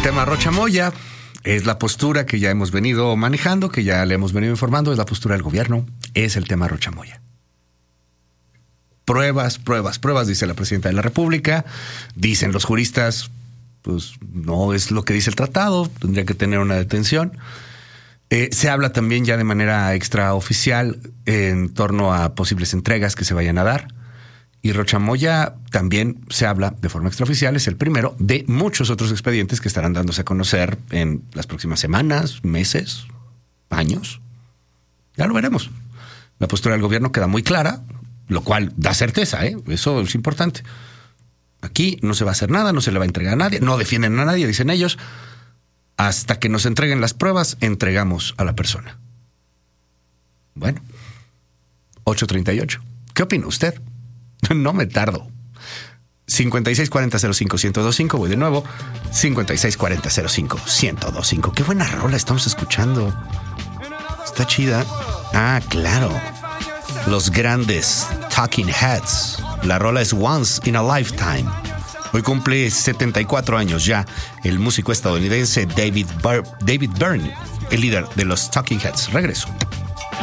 tema Rocha Moya es la postura que ya hemos venido manejando, que ya le hemos venido informando, es la postura del gobierno, es el tema Rocha Moya. Pruebas, dice la presidenta de la República, dicen los juristas, pues no es lo que dice el tratado, tendría que tener una detención. Se habla también ya de manera extraoficial en torno a posibles entregas que se vayan a dar. Y Rocha Moya también se habla de forma extraoficial, es el primero de muchos otros expedientes que estarán dándose a conocer en las próximas semanas, meses, años. Ya lo veremos. La postura del gobierno queda muy clara, lo cual da certeza, eso es importante. Aquí no se va a hacer nada, no se le va a entregar a nadie, no defienden a nadie, dicen ellos. Hasta que nos entreguen las pruebas, entregamos a la persona. Bueno, 8:38. ¿Qué opina usted? No me tardo. 5640-05-1025. Voy de nuevo. 5640-05-1025. Qué buena rola estamos escuchando. Está chida. Ah, claro. Los grandes Talking Heads. La rola es Once in a Lifetime. Hoy cumple 74 años ya el músico estadounidense David Byrne, el líder de los Talking Heads. Regreso.